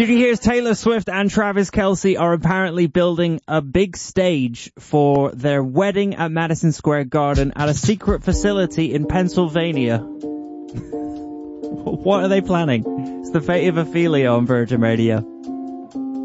Did you hear Taylor Swift and Travis Kelce are apparently building a big stage for their wedding at Madison Square Garden at a secret facility in Pennsylvania? What are they planning? It's the fate of Ophelia on Virgin Radio.